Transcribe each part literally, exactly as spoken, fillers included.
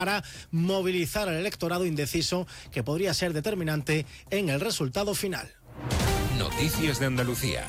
para movilizar al electorado indeciso que podría ser determinante en el resultado final. Noticias de Andalucía.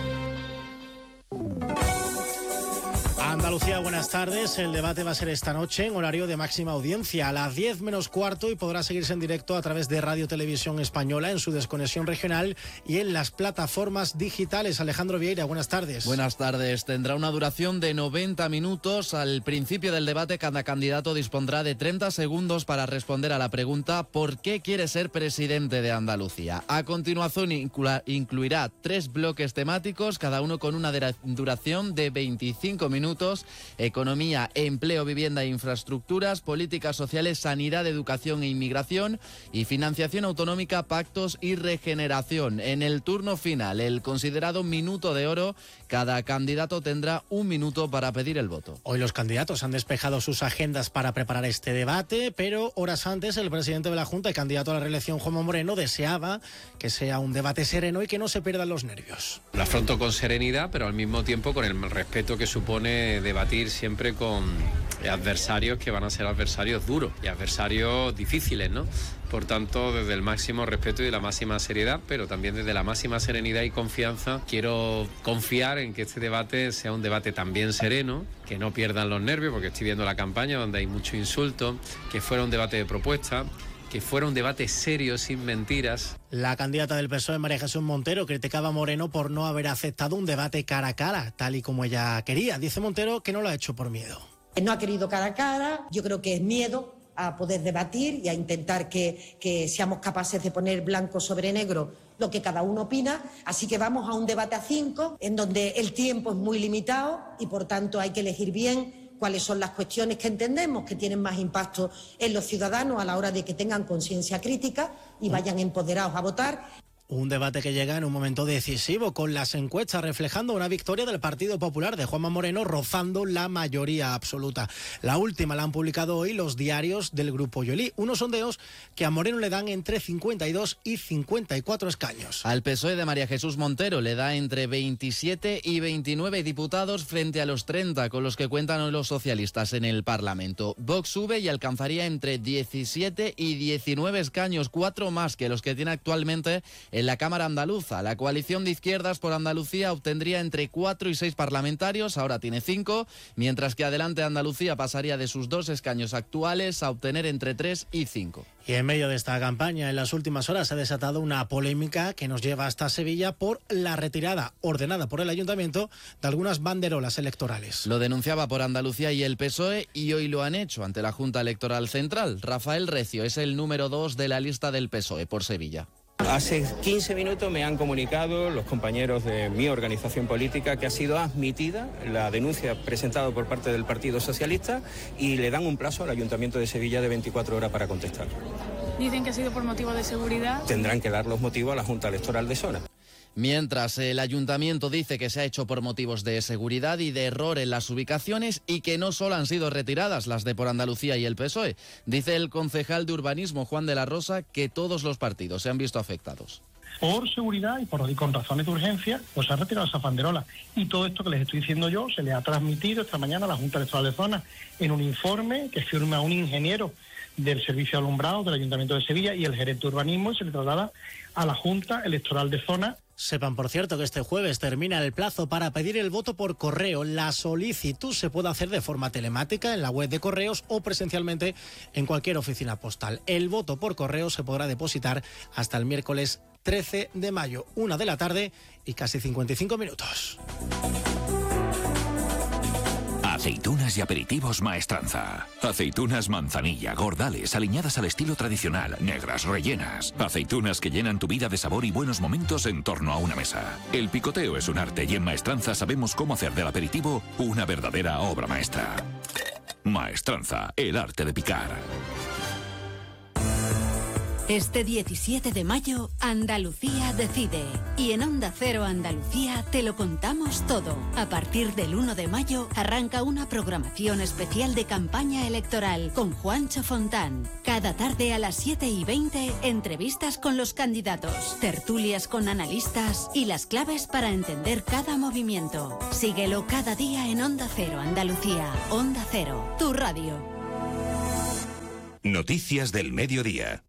Andalucía, buenas tardes. El debate va a ser esta noche en horario de máxima audiencia a las diez menos cuarto y podrá seguirse en directo a través de Radio Televisión Española en su desconexión regional y en las plataformas digitales. Alejandro Vieira, buenas tardes. Buenas tardes. Tendrá una duración de noventa minutos. Al principio del debate, cada candidato dispondrá de treinta segundos para responder a la pregunta ¿por qué quiere ser presidente de Andalucía? A continuación inclu- incluirá tres bloques temáticos, cada uno con una duración de veinticinco minutos. Economía, empleo, vivienda e infraestructuras, políticas sociales, sanidad, educación e inmigración y financiación autonómica, pactos y regeneración. En el turno final, el considerado minuto de oro, cada candidato tendrá un minuto para pedir el voto. Hoy los candidatos han despejado sus agendas para preparar este debate, pero horas antes el presidente de la Junta y candidato a la reelección, Juanma Moreno, deseaba que sea un debate sereno y que no se pierdan los nervios. Lo afronto con serenidad, pero al mismo tiempo con el respeto que supone debatir siempre con adversarios que van a ser adversarios duros y adversarios difíciles, ¿no? Por tanto, desde el máximo respeto y la máxima seriedad, pero también desde la máxima serenidad y confianza, quiero confiar en que este debate sea un debate también sereno, que no pierdan los nervios, porque estoy viendo la campaña donde hay mucho insulto, que fuera un debate de propuestas, que fuera un debate serio, sin mentiras. La candidata del P S O E, María Jesús Montero, criticaba a Moreno por no haber aceptado un debate cara a cara, tal y como ella quería. Dice Montero que no lo ha hecho por miedo. No ha querido cara a cara, yo creo que es miedo a poder debatir y a intentar que, que seamos capaces de poner blanco sobre negro lo que cada uno opina. Así que vamos a un debate a cinco, en donde el tiempo es muy limitado y por tanto hay que elegir bien cuáles son las cuestiones que entendemos que tienen más impacto en los ciudadanos a la hora de que tengan conciencia crítica y vayan empoderados a votar. Un debate que llega en un momento decisivo, con las encuestas reflejando una victoria del Partido Popular de Juanma Moreno, rozando la mayoría absoluta. La última la han publicado hoy los diarios del Grupo Yolí, unos sondeos que a Moreno le dan entre cincuenta y dos y cincuenta y cuatro escaños. Al P S O E de María Jesús Montero le da entre veintisiete y veintinueve diputados frente a los treinta con los que cuentan los socialistas en el Parlamento. Vox sube y alcanzaría entre diecisiete y diecinueve escaños, cuatro más que los que tiene actualmente en la Cámara Andaluza. La coalición de izquierdas por Andalucía obtendría entre cuatro y seis parlamentarios, ahora tiene cinco, mientras que Adelante Andalucía pasaría de sus dos escaños actuales a obtener entre tres y cinco. Y en medio de esta campaña, en las últimas horas, se ha desatado una polémica que nos lleva hasta Sevilla por la retirada ordenada por el Ayuntamiento de algunas banderolas electorales. Lo denunciaba por Andalucía y el P S O E y hoy lo han hecho ante la Junta Electoral Central. Rafael Recio es el número dos de la lista del P S O E por Sevilla. Hace quince minutos me han comunicado los compañeros de mi organización política que ha sido admitida la denuncia presentada por parte del Partido Socialista y le dan un plazo al Ayuntamiento de Sevilla de veinticuatro horas para contestar. Dicen que ha sido por motivo de seguridad. Tendrán que dar los motivos a la Junta Electoral de Zona. Mientras el Ayuntamiento dice que se ha hecho por motivos de seguridad y de error en las ubicaciones y que no solo han sido retiradas las de por Andalucía y el P S O E. Dice el concejal de urbanismo, Juan de la Rosa, que todos los partidos se han visto afectados. Por seguridad y por y con razones de urgencia, pues se han retirado esas banderolas. Y todo esto que les estoy diciendo yo se le ha transmitido esta mañana a la Junta Electoral de Zona en un informe que firma un ingeniero del Servicio de Alumbrado del Ayuntamiento de Sevilla y el gerente de urbanismo, y se le traslada a la Junta Electoral de Zona. Sepan, por cierto, que este jueves termina el plazo para pedir el voto por correo. La solicitud se puede hacer de forma telemática en la web de Correos o presencialmente en cualquier oficina postal. El voto por correo se podrá depositar hasta el miércoles trece de mayo, una de la tarde y casi cincuenta y cinco minutos. Aceitunas y aperitivos Maestranza. Aceitunas manzanilla, gordales, aliñadas al estilo tradicional, negras, rellenas. Aceitunas que llenan tu vida de sabor y buenos momentos en torno a una mesa. El picoteo es un arte y en Maestranza sabemos cómo hacer del aperitivo una verdadera obra maestra. Maestranza, el arte de picar. Este diecisiete de mayo, Andalucía decide. Y en Onda Cero Andalucía te lo contamos todo. A partir del uno de mayo arranca una programación especial de campaña electoral con Juancho Fontán. Cada tarde a las siete y veinte, entrevistas con los candidatos, tertulias con analistas y las claves para entender cada movimiento. Síguelo cada día en Onda Cero Andalucía. Onda Cero, tu radio. Noticias del Mediodía.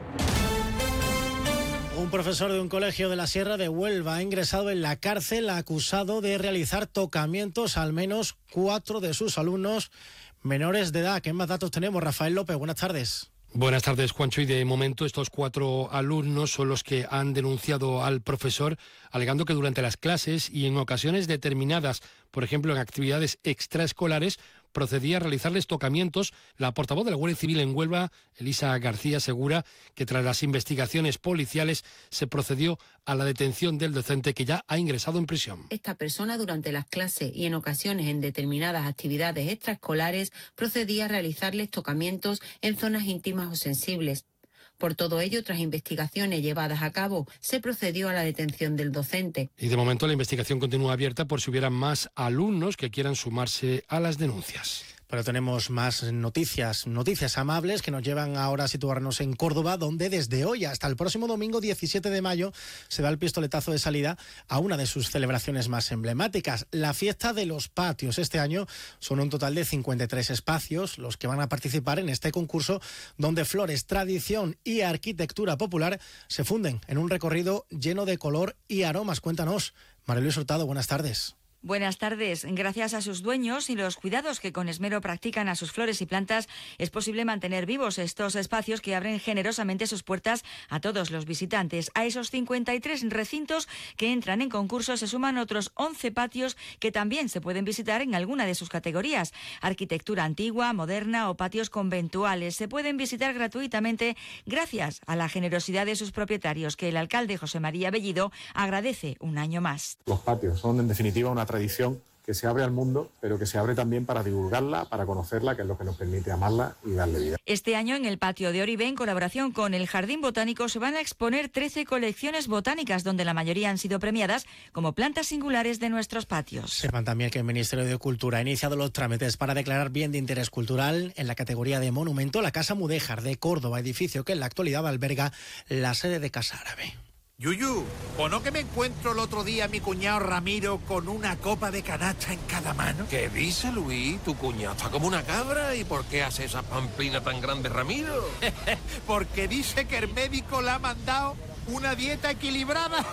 Un profesor de un colegio de la Sierra de Huelva ha ingresado en la cárcel acusado de realizar tocamientos a al menos cuatro de sus alumnos menores de edad. ¿Qué más datos tenemos? Rafael López, buenas tardes. Buenas tardes, Juancho. Y de momento estos cuatro alumnos son los que han denunciado al profesor, alegando que durante las clases y en ocasiones determinadas, por ejemplo en actividades extraescolares, procedía a realizarles tocamientos. La portavoz de la Guardia Civil en Huelva, Elisa García, asegura que tras las investigaciones policiales se procedió a la detención del docente, que ya ha ingresado en prisión. Esta persona durante las clases y en ocasiones en determinadas actividades extraescolares procedía a realizarles tocamientos en zonas íntimas o sensibles. Por todo ello, tras investigaciones llevadas a cabo, se procedió a la detención del docente. Y de momento la investigación continúa abierta por si hubiera más alumnos que quieran sumarse a las denuncias. Pero tenemos más noticias, noticias amables que nos llevan ahora a situarnos en Córdoba, donde desde hoy hasta el próximo domingo diecisiete de mayo se da el pistoletazo de salida a una de sus celebraciones más emblemáticas, la Fiesta de los Patios. Este año son un total de cincuenta y tres espacios los que van a participar en este concurso, donde flores, tradición y arquitectura popular se funden en un recorrido lleno de color y aromas. Cuéntanos, María Luis Hurtado, buenas tardes. Buenas tardes. Gracias a sus dueños y los cuidados que con esmero practican a sus flores y plantas, es posible mantener vivos estos espacios que abren generosamente sus puertas a todos los visitantes. A esos cincuenta y tres recintos que entran en concurso se suman otros once patios que también se pueden visitar en alguna de sus categorías. Arquitectura antigua, moderna o patios conventuales se pueden visitar gratuitamente gracias a la generosidad de sus propietarios, que el alcalde José María Bellido agradece un año más. Los patios son en definitiva una tradición que se abre al mundo, pero que se abre también para divulgarla, para conocerla, que es lo que nos permite amarla y darle vida. Este año en el patio de Oribe, en colaboración con el Jardín Botánico, se van a exponer trece colecciones botánicas, donde la mayoría han sido premiadas como plantas singulares de nuestros patios. Sepan también que el Ministerio de Cultura ha iniciado los trámites para declarar bien de interés cultural en la categoría de monumento la Casa Mudéjar de Córdoba, edificio que en la actualidad alberga la sede de Casa Árabe. Yuyu, ¿o no que me encuentro el otro día a mi cuñado Ramiro con una copa de canacha en cada mano? ¿Qué dice, Luis? Tu cuñado está como una cabra. ¿Y por qué hace esa pamplina tan grande, Ramiro? Porque dice que el médico le ha mandado una dieta equilibrada.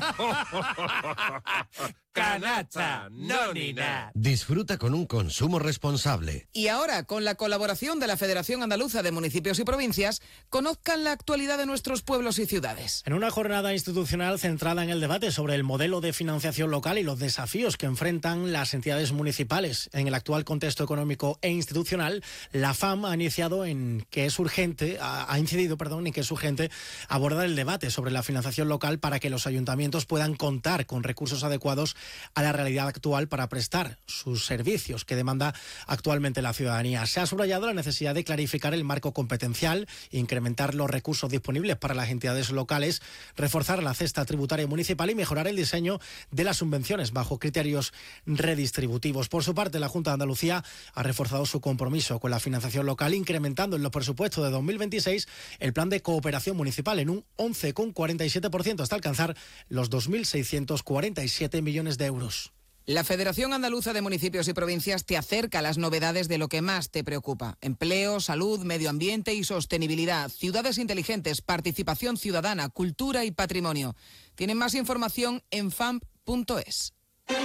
Canacha, no ni nada. Disfruta con un consumo responsable. Y ahora, con la colaboración de la Federación Andaluza de Municipios y Provincias, conozcan la actualidad de nuestros pueblos y ciudades. En una jornada institucional centrada en el debate sobre el modelo de financiación local y los desafíos que enfrentan las entidades municipales en el actual contexto económico e institucional, la F A M ha iniciado en que es urgente, ha, ha incidido, perdón, en que es urgente abordar el debate sobre la financiación local para que los ayuntamientos puedan contar con recursos adecuados a la realidad actual para prestar sus servicios que demanda actualmente la ciudadanía. Se ha subrayado la necesidad de clarificar el marco competencial, incrementar los recursos disponibles para las entidades locales, reforzar la cesta tributaria municipal y mejorar el diseño de las subvenciones bajo criterios redistributivos. Por su parte, la Junta de Andalucía ha reforzado su compromiso con la financiación local, incrementando en los presupuestos de dos mil veintiséis el plan de cooperación municipal en un once coma cuarenta y siete por ciento hasta alcanzar los dos mil seiscientos cuarenta y siete millones de euros. La Federación Andaluza de Municipios y Provincias te acerca a las novedades de lo que más te preocupa: empleo, salud, medio ambiente y sostenibilidad, ciudades inteligentes, participación ciudadana, cultura y patrimonio. Tienen más información en f a m p punto es.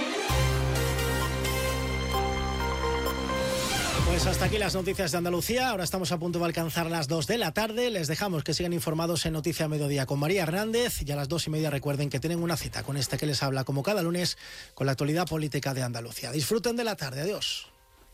Pues hasta aquí las noticias de Andalucía. Ahora estamos a punto de alcanzar las dos de la tarde. Les dejamos que sigan informados en Noticia Mediodía con María Hernández. Y a las dos y media recuerden que tienen una cita con este que les habla como cada lunes con la actualidad política de Andalucía. Disfruten de la tarde. Adiós.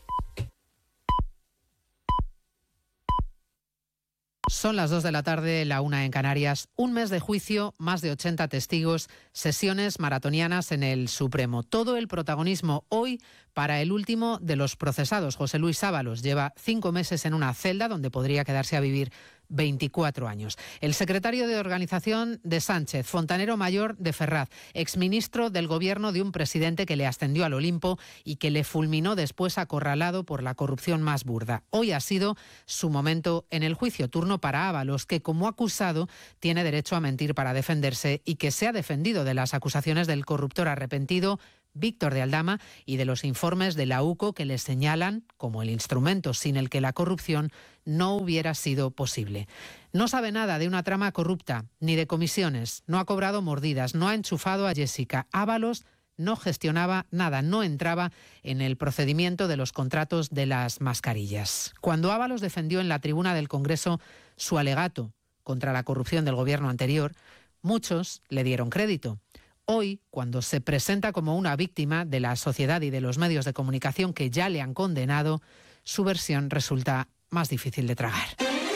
Son las dos de la tarde, la una en Canarias. Un mes de juicio, más de ochenta testigos, sesiones maratonianas en el Supremo. Todo el protagonismo hoy para el último de los procesados. José Luis Ábalos lleva cinco meses en una celda donde podría quedarse a vivir veinticuatro años. El secretario de Organización de Sánchez, fontanero mayor de Ferraz, exministro del gobierno de un presidente que le ascendió al Olimpo y que le fulminó después acorralado por la corrupción más burda. Hoy ha sido su momento en el juicio, turno para Ábalos, que como acusado tiene derecho a mentir para defenderse y que se ha defendido de las acusaciones del corruptor arrepentido Víctor de Aldama y de los informes de la U C O que le señalan como el instrumento sin el que la corrupción no hubiera sido posible. No sabe nada de una trama corrupta, ni de comisiones, no ha cobrado mordidas, no ha enchufado a Jessica. Ábalos no gestionaba nada, no entraba en el procedimiento de los contratos de las mascarillas. Cuando Ábalos defendió en la tribuna del Congreso su alegato contra la corrupción del gobierno anterior, muchos le dieron crédito. Hoy, cuando se presenta como una víctima de la sociedad y de los medios de comunicación que ya le han condenado, su versión resulta más difícil de tragar.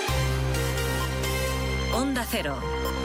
Onda Cero.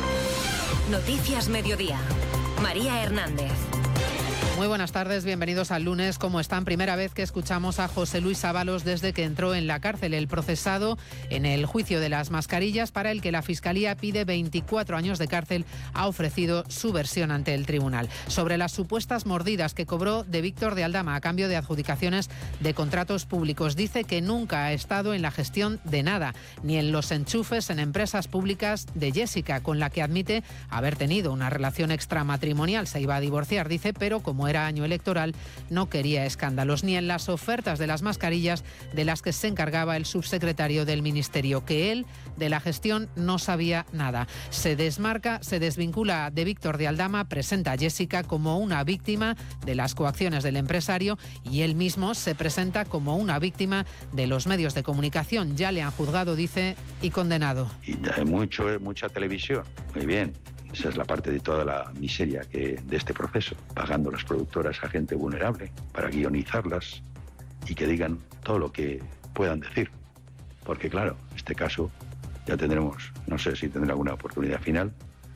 Noticias Mediodía. María Hernández. Muy buenas tardes, bienvenidos al lunes. ¿Cómo están? Primera vez que escuchamos a José Luis Ábalos desde que entró en la cárcel, el procesado en el juicio de las mascarillas, para el que la Fiscalía pide veinticuatro años de cárcel, ha ofrecido su versión ante el tribunal. Sobre las supuestas mordidas que cobró de Víctor de Aldama a cambio de adjudicaciones de contratos públicos, dice que nunca ha estado en la gestión de nada, ni en los enchufes en empresas públicas de Jessica, con la que admite haber tenido una relación extramatrimonial. Se iba a divorciar, dice, pero como era año electoral, no quería escándalos, ni en las ofertas de las mascarillas de las que se encargaba el subsecretario del Ministerio, que él de la gestión no sabía nada. Se desmarca, se desvincula de Víctor de Aldama, presenta a Jessica como una víctima de las coacciones del empresario y él mismo se presenta como una víctima de los medios de comunicación. Ya le han juzgado, dice, y condenado. Y hay mucho, mucha televisión, muy bien. Esa es la parte de toda la miseria que, de este proceso, pagando las productoras a gente vulnerable para guionizarlas y que digan todo lo que puedan decir. Porque claro, en este caso ya tendremos, no sé si tendrá alguna oportunidad final,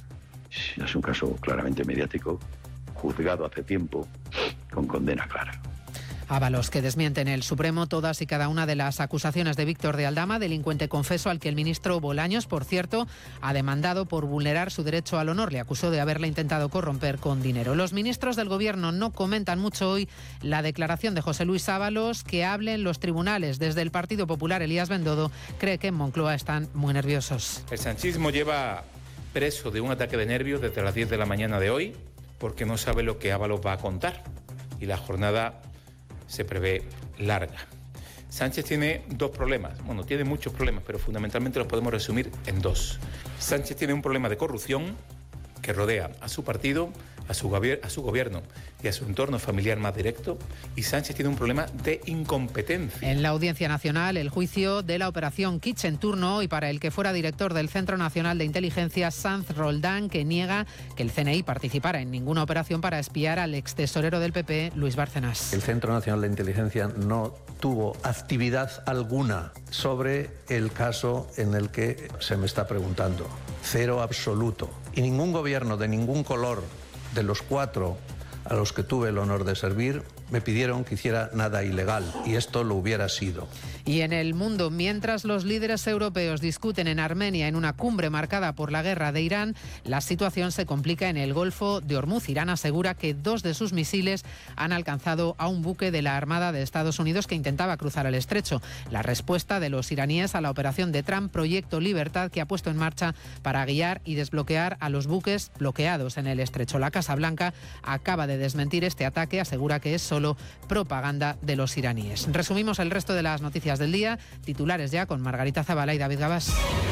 es un caso claramente mediático, juzgado hace tiempo, con condena clara. Ábalos, que desmiente en el Supremo todas y cada una de las acusaciones de Víctor de Aldama, delincuente confeso al que el ministro Bolaños, por cierto, ha demandado por vulnerar su derecho al honor. Le acusó de haberle intentado corromper con dinero. Los ministros del Gobierno no comentan mucho hoy la declaración de José Luis Ábalos, que hable en los tribunales. Desde el Partido Popular, Elías Bendodo cree que en Moncloa están muy nerviosos. El sanchismo lleva preso de un ataque de nervios desde las diez de la mañana de hoy, porque no sabe lo que Ábalos va a contar. Y la jornada se prevé larga. Sánchez tiene dos problemas, bueno, tiene muchos problemas, pero fundamentalmente los podemos resumir en dos. Sánchez tiene un problema de corrupción que rodea a su partido, a su, a su gobierno y a su entorno familiar más directo, y Sánchez tiene un problema de incompetencia. En la Audiencia Nacional, el juicio de la operación Kitsch en turno y para el que fuera director del Centro Nacional de Inteligencia, Sanz Roldán, que niega que el C N I participara en ninguna operación para espiar al extesorero del P P, Luis Bárcenas. El Centro Nacional de Inteligencia no tuvo actividad alguna sobre el caso en el que se me está preguntando. Cero absoluto. Y ningún gobierno de ningún color de los cuatro a los que tuve el honor de servir me pidieron que hiciera nada ilegal, y esto lo hubiera sido. Y en el mundo, mientras los líderes europeos discuten en Armenia en una cumbre marcada por la guerra de Irán, la situación se complica en el Golfo de Ormuz. Irán asegura que dos de sus misiles han alcanzado a un buque de la Armada de Estados Unidos que intentaba cruzar el estrecho. La respuesta de los iraníes a la operación de Trump, Proyecto Libertad, que ha puesto en marcha para guiar y desbloquear a los buques bloqueados en el estrecho. La Casa Blanca acaba de desmentir este ataque, asegura que es solo propaganda de los iraníes. Resumimos el resto de las noticias del día. Titulares ya con Margarita Zavala y David Gabás.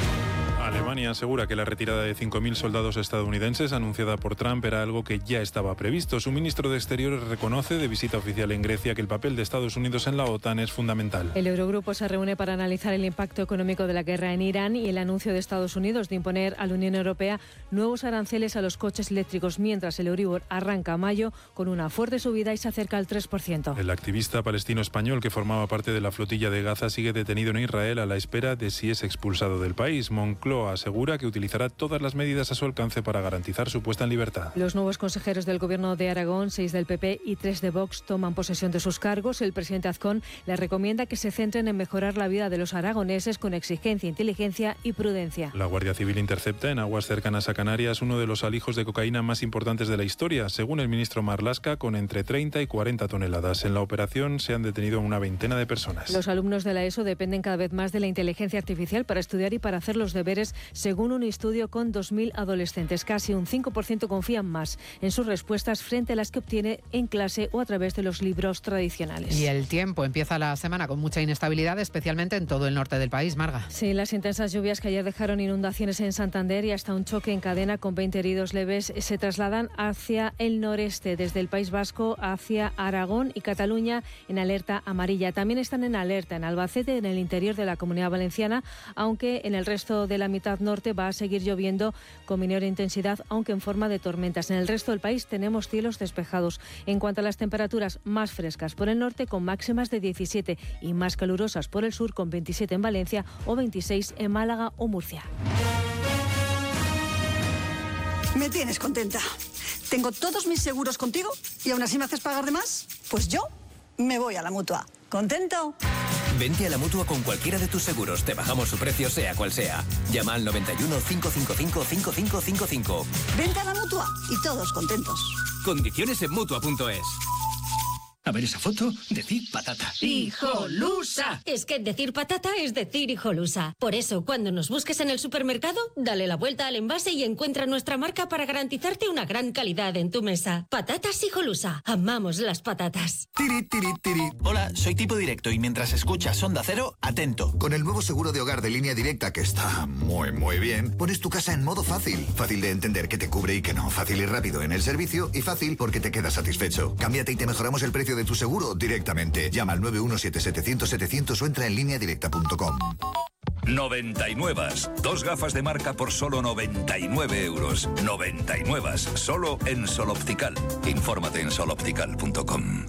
Alemania asegura que la retirada de cinco mil soldados estadounidenses anunciada por Trump era algo que ya estaba previsto. Su ministro de Exteriores reconoce de visita oficial en Grecia que el papel de Estados Unidos en la OTAN es fundamental. El Eurogrupo se reúne para analizar el impacto económico de la guerra en Irán y el anuncio de Estados Unidos de imponer a la Unión Europea nuevos aranceles a los coches eléctricos, mientras el Euribor arranca a mayo con una fuerte subida y se acerca al tres por ciento. El activista palestino español que formaba parte de la flotilla de Gaza sigue detenido en Israel a la espera de si es expulsado del país. Moncloa asegura que utilizará todas las medidas a su alcance para garantizar su puesta en libertad. Los nuevos consejeros del Gobierno de Aragón, seis del P P y tres de Vox, toman posesión de sus cargos. El presidente Azcón les recomienda que se centren en mejorar la vida de los aragoneses con exigencia, inteligencia y prudencia. La Guardia Civil intercepta en aguas cercanas a Canarias uno de los alijos de cocaína más importantes de la historia, según el ministro Marlaska, con entre treinta y cuarenta toneladas. En la operación se han detenido a una veintena de personas. Los alumnos de la ESO dependen cada vez más de la inteligencia artificial para estudiar y para hacer los deberes infantiles, según un estudio con dos mil adolescentes. Casi un cinco por ciento confían más en sus respuestas frente a las que obtiene en clase o a través de los libros tradicionales. Y el tiempo empieza la semana con mucha inestabilidad, especialmente en todo el norte del país, Marga. Sí, las intensas lluvias que ayer dejaron inundaciones en Santander y hasta un choque en cadena con veinte heridos leves se trasladan hacia el noreste, desde el País Vasco hacia Aragón y Cataluña en alerta amarilla. También están en alerta en Albacete, en el interior de la Comunidad Valenciana, aunque en el resto de la mitad norte va a seguir lloviendo con menor intensidad, aunque en forma de tormentas. En el resto del país tenemos cielos despejados. En cuanto a las temperaturas, más frescas por el norte con máximas de diecisiete y más calurosas por el sur con veintisiete en Valencia o veintiséis en Málaga o Murcia. Me tienes contenta. Tengo todos mis seguros contigo y aún así me haces pagar de más. Pues yo me voy a la Mutua. ¿Contento? Vente a la Mutua con cualquiera de tus seguros. Te bajamos su precio sea cual sea. Llama al noventa y uno, cinco cinco cinco, cinco cinco cinco cinco. Vente a la Mutua y todos contentos. Condiciones en Mutua punto es. A ver esa foto, decir patata. ¡Hijolusa! Es que decir patata es decir hijolusa. Por eso, cuando nos busques en el supermercado, dale la vuelta al envase y encuentra nuestra marca para garantizarte una gran calidad en tu mesa. Patatas Hijolusa. Amamos las patatas. Tiri, tiri, tiri. Hola, soy Tipo Directo y mientras escuchas Onda Cero, atento. Con el nuevo seguro de hogar de Línea Directa, que está muy, muy bien, pones tu casa en modo fácil. Fácil de entender que te cubre y que no. Fácil y rápido en el servicio y fácil porque te quedas satisfecho. Cámbiate y te mejoramos el precio de tu seguro directamente. Llama al nueve uno siete setecientos setecientos o entra en línea directa punto com. noventa y nueve. Dos gafas de marca por solo noventa y nueve euros. noventa y nueve. Solo en Sol Optical. Infórmate en sol optical punto com.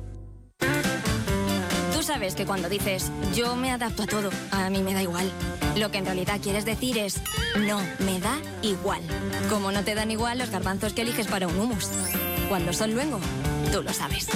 Tú sabes que cuando dices yo me adapto a todo, a mí me da igual. Lo que en realidad quieres decir es no, me da igual. Como no te dan igual los garbanzos que eliges para un hummus. Cuando son luengo, tú lo sabes.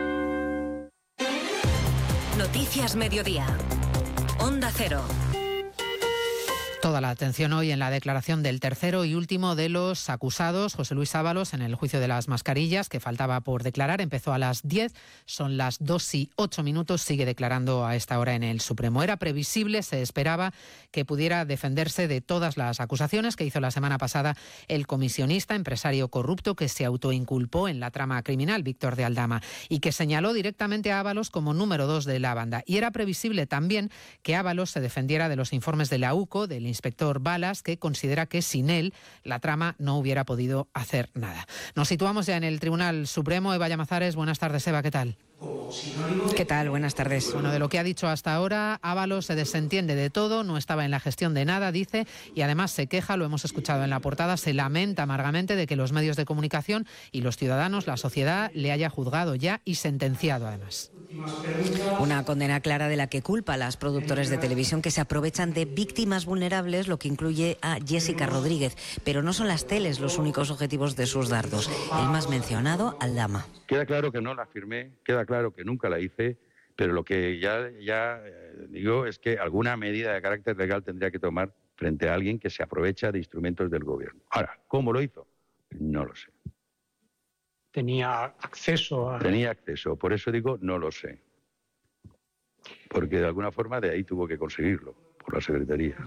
Noticias Mediodía. Onda Cero. Toda la atención hoy en la declaración del tercero y último de los acusados, José Luis Ábalos, en el juicio de las mascarillas, que faltaba por declarar. Empezó a las diez, son las dos y ocho minutos, sigue declarando a esta hora en el Supremo. Era previsible, se esperaba que pudiera defenderse de todas las acusaciones que hizo la semana pasada el comisionista, empresario corrupto que se autoinculpó en la trama criminal, Víctor de Aldama, y que señaló directamente a Ábalos como número dos de la banda. Y era previsible también que Ábalos se defendiera de los informes de la U C O, del inspector Balas, que considera que sin él la trama no hubiera podido hacer nada. Nos situamos ya en el Tribunal Supremo. Eva Llamazares, buenas tardes, Eva, ¿qué tal? ¿Qué tal? Buenas tardes. Bueno, de lo que ha dicho hasta ahora, Ábalos se desentiende de todo, no estaba en la gestión de nada, dice, y además se queja, lo hemos escuchado en la portada, se lamenta amargamente de que los medios de comunicación y los ciudadanos, la sociedad, le haya juzgado ya y sentenciado además. Una condena clara de la que culpa a las productoras de televisión que se aprovechan de víctimas vulnerables, lo que incluye a Jessica Rodríguez. Pero no son las teles los únicos objetivos de sus dardos. El más mencionado, Aldama. Queda claro que no la firmé, queda claro que nunca la hice, pero lo que ya, ya digo es que alguna medida de carácter legal tendría que tomar frente a alguien que se aprovecha de instrumentos del gobierno. Ahora, ¿cómo lo hizo? No lo sé. Tenía acceso a... Tenía acceso, por eso digo no lo sé. Porque de alguna forma de ahí tuvo que conseguirlo, por la Secretaría.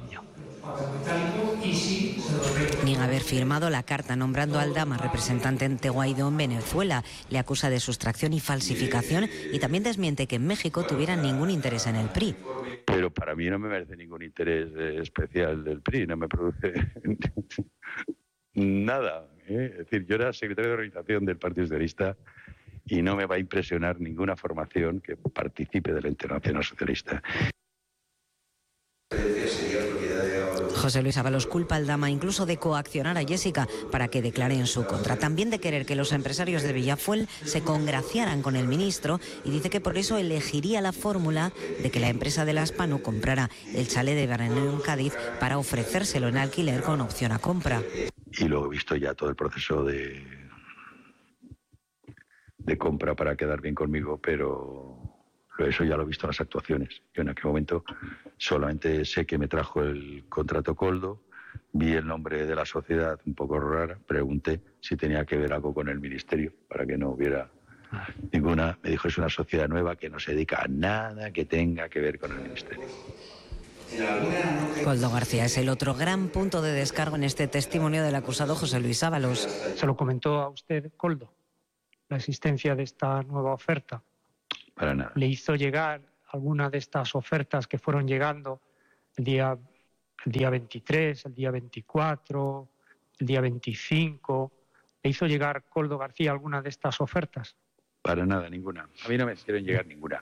Ni haber firmado la carta nombrando a Aldama representante ante Guaidó en Venezuela. Le acusa de sustracción y falsificación y también desmiente que en México tuvieran ningún interés en el P R I. Pero para mí no me merece ningún interés eh, especial del P R I, no me produce nada. ¿eh? Es decir, yo era secretario de organización del Partido Socialista y no me va a impresionar ninguna formación que participe de la Internacional Socialista. José Luis Ábalos culpa al Aldama incluso de coaccionar a Jessica para que declare en su contra. También de querer que los empresarios de Villafuel se congraciaran con el ministro y dice que por eso elegiría la fórmula de que la empresa de las Pano comprara el chalet de Veraneo en Cádiz para ofrecérselo en alquiler con opción a compra. Y luego he visto ya todo el proceso de, de compra para quedar bien conmigo, pero... eso ya lo he visto en las actuaciones. Yo en aquel momento solamente sé que me trajo el contrato Coldo, vi el nombre de la sociedad un poco rara, pregunté si tenía que ver algo con el ministerio para que no hubiera ninguna. Me dijo, es una sociedad nueva que no se dedica a nada que tenga que ver con el ministerio. Koldo García es el otro gran punto de descargo en este testimonio del acusado José Luis Ábalos. ¿Se lo comentó a usted, Koldo, la existencia de esta nueva oferta? Para nada. ¿Le hizo llegar alguna de estas ofertas que fueron llegando el día, el día veintitrés, el día veinticuatro, el día veinticinco? ¿Le hizo llegar Koldo García alguna de estas ofertas? Para nada, ninguna. A mí no me hicieron llegar ninguna.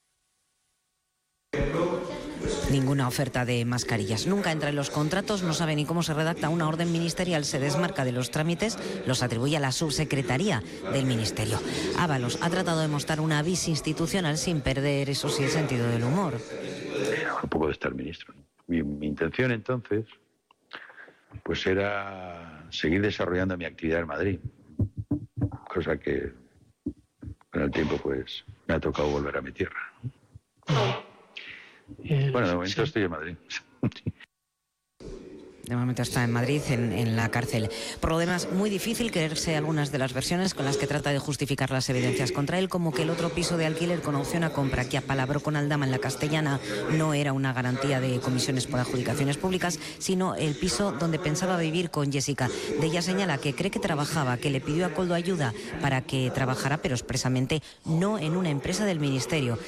Ninguna oferta de mascarillas. Nunca entra en los contratos, no sabe ni cómo se redacta una orden ministerial, se desmarca de los trámites, los atribuye a la subsecretaría del Ministerio. Ábalos ha tratado de mostrar una vis institucional sin perder, eso sí, el sentido del humor. Un poco de estar ministro. Mi, mi intención entonces, pues era seguir desarrollando mi actividad en Madrid. Cosa que con el tiempo pues me ha tocado volver a mi tierra. Eh, bueno, de momento sí. Estoy en Madrid. De momento está en Madrid, en, en la cárcel. Por lo demás, muy difícil creerse algunas de las versiones con las que trata de justificar las evidencias contra él, como que el otro piso de alquiler con opción a compra que apalabró con Aldama en la Castellana no era una garantía de comisiones por adjudicaciones públicas, sino el piso donde pensaba vivir con Jessica. De ella señala que cree que trabajaba, que le pidió a Koldo ayuda para que trabajara, pero expresamente no en una empresa del Ministerio.